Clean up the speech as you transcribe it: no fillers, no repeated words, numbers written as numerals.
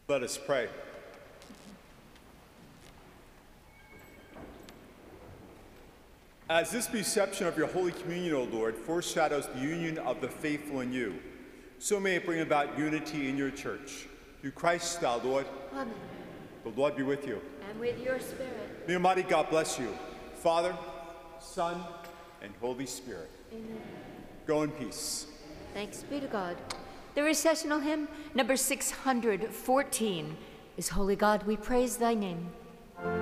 Let us pray. As this reception of your Holy Communion, O Lord, foreshadows the union of the faithful in you, so may it bring about unity in your church. Through Christ our Lord. Amen. The Lord be with you. And with your spirit. May Almighty God bless you, Father, Son, and Holy Spirit. Amen. Go in peace. Thanks be to God. The recessional hymn, number 614, is Holy God, we praise thy name.